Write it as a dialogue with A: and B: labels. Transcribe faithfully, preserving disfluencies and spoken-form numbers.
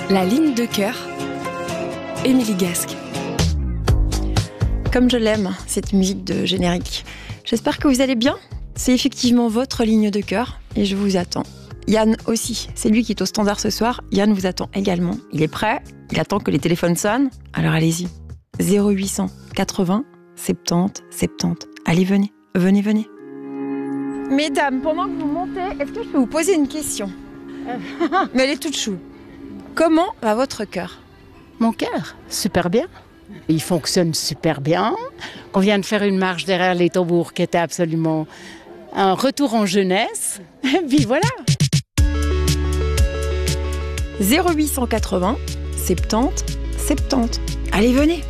A: La ligne de cœur, Émilie Gasque. Comme je l'aime, cette musique de générique. J'espère que vous allez bien. C'est effectivement votre ligne de cœur et je vous attends. Yann aussi, c'est lui qui est au standard ce soir. Yann vous attend également. Il est prêt, il attend que les téléphones sonnent. Alors allez-y. zéro huit cent quatre-vingts soixante-dix soixante-dix. Allez, venez, venez, venez. Mesdames, pendant que vous montez, est-ce que je peux vous poser une question? Mais elle est toute chou. Comment va votre cœur?
B: Mon cœur, super bien. Il fonctionne super bien. On vient de faire une marche derrière les tambours qui était absolument un retour en jeunesse. Et puis voilà.
A: zéro huit cent quatre-vingts soixante-dix soixante-dix. Allez, venez.